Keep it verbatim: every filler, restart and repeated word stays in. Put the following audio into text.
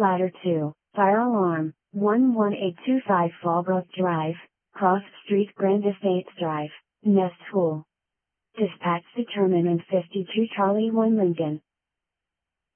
Ladder two, Fire Alarm, one one eight two five Fallbrook Drive, Cross Street Grand Estates Drive, Nest School. Dispatch determinant fifty-two Charlie one Lincoln.